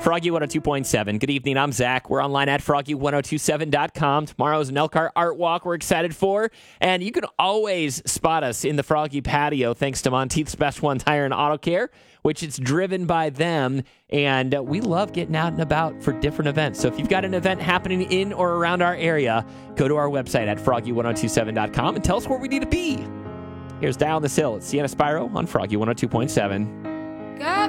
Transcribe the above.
Froggy 102.7. Good evening. I'm Zach. We're online at froggy1027.com. Tomorrow's an Elkhart Art Walk we're excited for. And you can always spot us in the Froggy patio thanks to Monteith's Best One Tire and Auto Care, which is driven by them. And we love getting out and about for different events. So if you've got an event happening in or around our area, go to our website at froggy1027.com and tell us where we need to be. Here's Down This Hill. It's Sienna Spyro on Froggy 102.7.